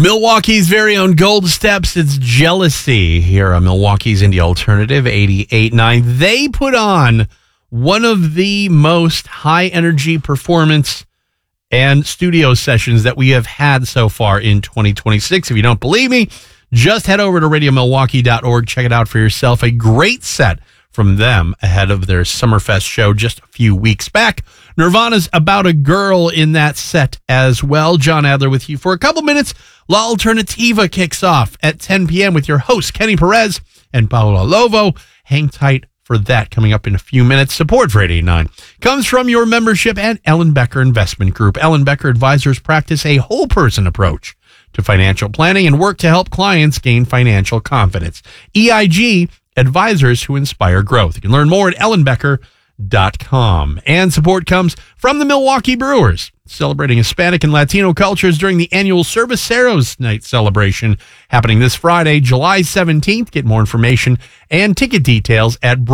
Milwaukee's very own Gold Steps, it's Jealousy here on Milwaukee's Indie Alternative 88.9. They put on one of the most high-energy performance and studio sessions that we have had so far in 2026. If you don't believe me, just head over to radiomilwaukee.org. Check it out for yourself. A great set from them ahead of their Summerfest show just a few weeks back. Nirvana's About a Girl in that set as well. John Adler with you for a couple minutes. La Alternativa kicks off at 10 p.m. with your hosts, Kenny Perez and Paolo Lovo. Hang tight for that coming up in a few minutes. Support for 89 comes from your membership at Ellen Becker Investment Group. Ellen Becker advisors practice a whole person approach to financial planning and work to help clients gain financial confidence. EIG, advisors who inspire growth. You can learn more at ellenbecker.com. And support comes from the Milwaukee Brewers, celebrating Hispanic and Latino cultures during the annual Cerveceros Night celebration happening this Friday, July 17th. Get more information and ticket details at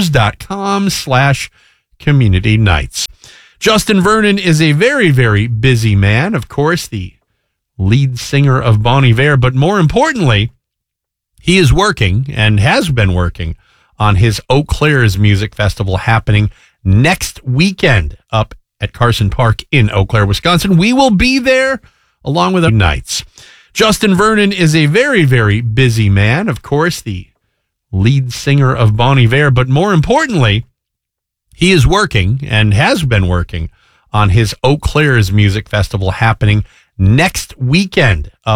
brewers.com/community nights. Justin Vernon is a very, very busy man. Of course, the lead singer of Bon Iver, but more importantly, he is working and has been working on his Eau Claire's Music Festival happening next weekend up at Carson Park in Eau Claire, Wisconsin. We will be there along with the nights. Justin Vernon is a very, very busy man. Of course, the lead singer of Bon Iver, but more importantly, he is working and has been working on his Eau Claire's Music Festival happening next weekend